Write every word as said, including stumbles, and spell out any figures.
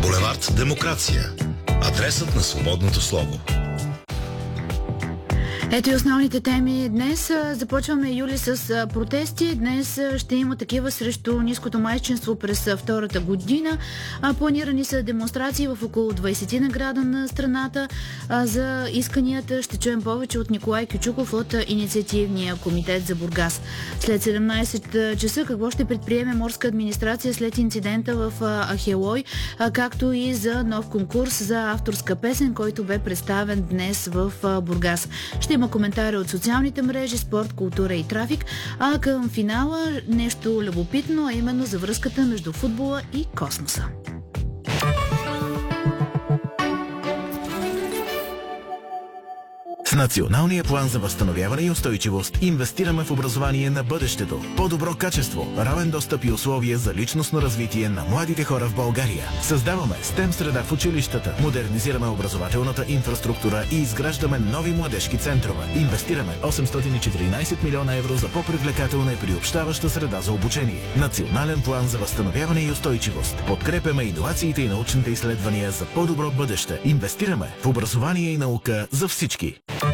Булевард Демокрация. Адресът на свободното слово. Ето и основните теми днес. Започваме юли с протести. Днес ще има такива срещу ниското майчинство през втората година. Планирани са демонстрации в около двайсет на града на страната. За исканията ще чуем повече от Николай Кючуков от Инициативния комитет за Бургас. След седемнайсет часа какво ще предприеме морска администрация след инцидента в Ахелой, както и за нов конкурс за авторска песен, който бе представен днес в Бургас. Ще има коментари от социалните мрежи, спорт, култура и трафик, а към финала нещо любопитно, а именно за връзката между футбола и космоса. С Националния план за възстановяване и устойчивост инвестираме в образование на бъдещето. По-добро качество, равен достъп и условия за личностно развитие на младите хора в България. Създаваме STEM среда в училищата, модернизираме образователната инфраструктура и изграждаме нови младежки центрове. Инвестираме осемстотин и четиринайсет милиона евро за по-привлекателна и приобщаваща среда за обучение. Национален план за възстановяване и устойчивост. Подкрепяме иновациите и научните изследвания за по-добро бъдеще. Инвестираме в образование и наука за всички.